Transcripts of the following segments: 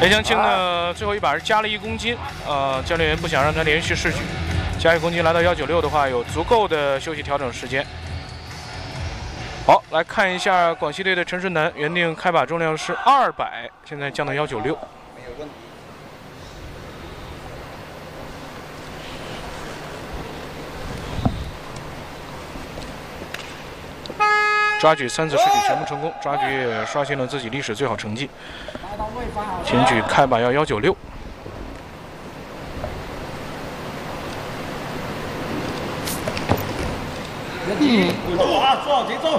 裴江庆呢，最后一把是加了1公斤，教练员不想让他连续试举，加1公斤来到196的话，有足够的休息调整时间。好，来看一下广西队的陈顺南，原定开把重量是200，现在降到196。没有问题。抓举3次试举全部成功，抓举也刷新了自己历史最好成绩。挺举开把要196。 做啊，做好节奏，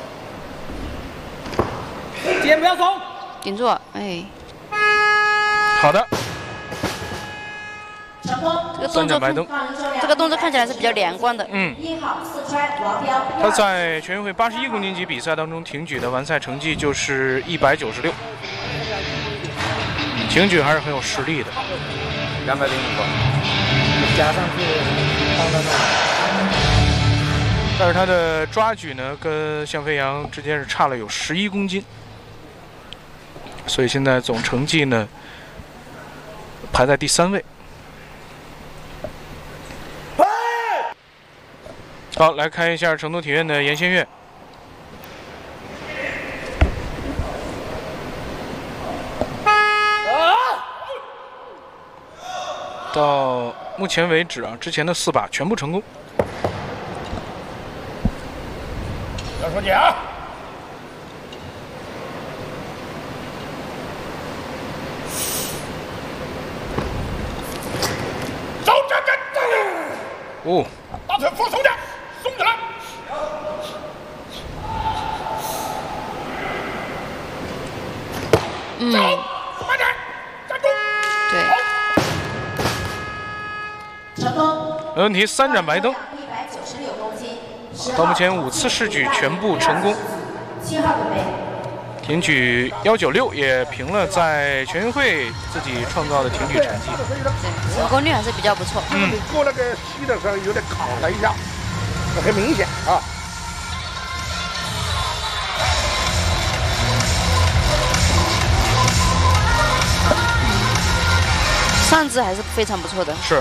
肩不要松， 顶住，哎。 好的。 这个动作看起来是比较连贯的。 1号四川王彪。 他在全运会81公斤级比赛当中挺举的完赛成绩就是196，挺举还是很有实力的。 205个，加上去放到那。 但是他的抓举呢，跟向飞扬之间是差了有11公斤，所以现在总成绩呢排在第3位。好，来看一下成都体院的严先月。到目前为止啊，之前的4把全部成功。 要说讲。走，站！ 哦。 大腿放松点，松起来。走，慢点，站住。 对。 成功。 没问题，3盏白灯。 196公斤。 到目前5次试举全部成功。 7号准备。 挺举196也平了在全运会自己创造的挺举成绩。 对，成功率还是比较不错。 你过那个膝的时候有点卡了一下，很明显啊。 上肢还是非常不错的。 是。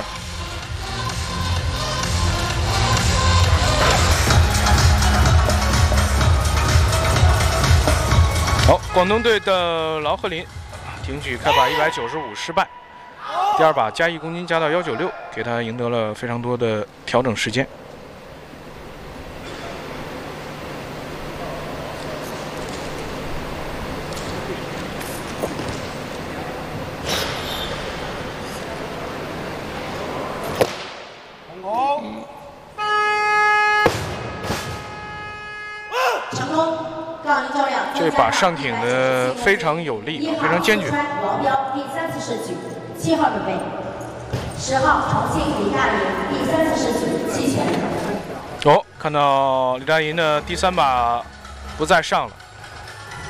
好，广东队的劳鹤林挺举开把195失败，第2把加1公斤加到196，给他赢得了非常多的调整时间。 成功。 这把上挺的非常有力，非常坚决。 王彪第3次试举，7号准备。10号重庆李大银第3次试举弃权。 看到李大银的第3把不再上了。